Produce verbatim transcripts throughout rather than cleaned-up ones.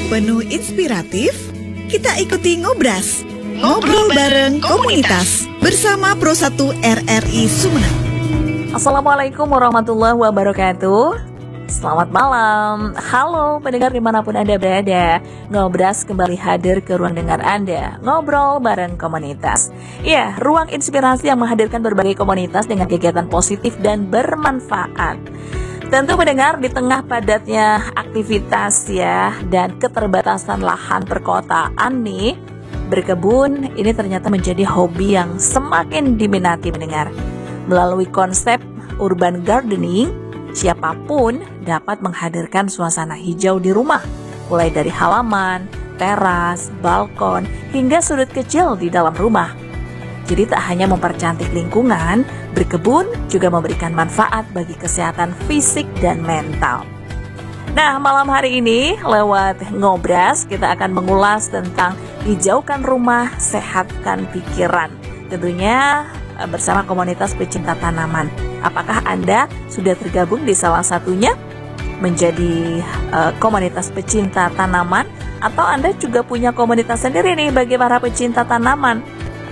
Penuh inspiratif, kita ikuti Ngobras, ngobrol bareng komunitas bersama Pro satu R R I Sumeneb. Assalamualaikum warahmatullahi wabarakatuh. Selamat malam. Halo pendengar dimanapun Anda berada. Ngobras kembali hadir ke ruang dengar Anda, ngobrol bareng komunitas. Ya, ruang inspirasi yang menghadirkan berbagai komunitas dengan kegiatan positif dan bermanfaat. Tentu mendengar di tengah padatnya aktivitas ya dan keterbatasan lahan perkotaan nih, berkebun ini ternyata menjadi hobi yang semakin diminati mendengar. Melalui konsep urban gardening, siapapun dapat menghadirkan suasana hijau di rumah, mulai dari halaman, teras, balkon, hingga sudut kecil di dalam rumah. Jadi tak hanya mempercantik lingkungan, berkebun juga memberikan manfaat bagi kesehatan fisik dan mental. Nah, malam hari ini lewat Ngobras kita akan mengulas tentang hijaukan rumah, sehatkan pikiran. Tentunya bersama komunitas pecinta tanaman. Apakah Anda sudah tergabung di salah satunya menjadi uh, komunitas pecinta tanaman, atau Anda juga punya komunitas sendiri nih bagi para pecinta tanaman?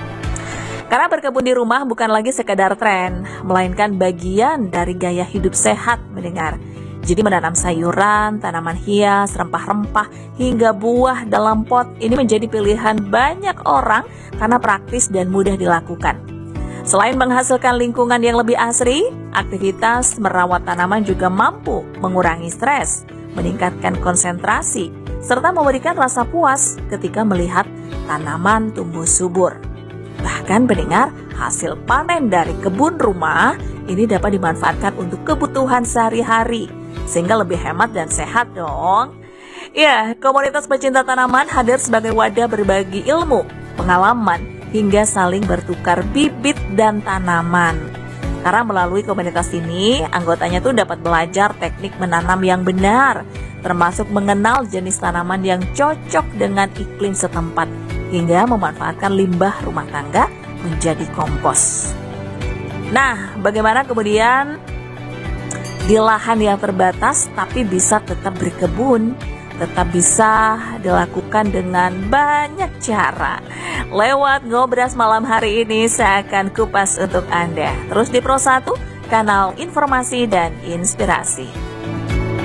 Karena berkebun di rumah bukan lagi sekadar tren, melainkan bagian dari gaya hidup sehat mendengar. Jadi menanam sayuran, tanaman hias, rempah-rempah, hingga buah dalam pot ini menjadi pilihan banyak orang karena praktis dan mudah dilakukan. Selain menghasilkan lingkungan yang lebih asri, aktivitas merawat tanaman juga mampu mengurangi stres, meningkatkan konsentrasi, serta memberikan rasa puas ketika melihat tanaman tumbuh subur. Bahkan pendengar, hasil panen dari kebun rumah ini dapat dimanfaatkan untuk kebutuhan sehari-hari, sehingga lebih hemat dan sehat dong. Ya, komunitas pecinta tanaman hadir sebagai wadah berbagi ilmu, pengalaman, hingga saling bertukar bibit dan tanaman. Karena melalui komunitas ini, anggotanya tuh dapat belajar teknik menanam yang benar, termasuk mengenal jenis tanaman yang cocok dengan iklim setempat, hingga memanfaatkan limbah rumah tangga menjadi kompos. Nah, bagaimana kemudian di lahan yang terbatas tapi bisa tetap berkebun, tetap bisa dilakukan dengan banyak cara. Lewat Ngobras malam hari ini saya akan kupas untuk Anda. Terus di Pro satu, kanal informasi dan inspirasi.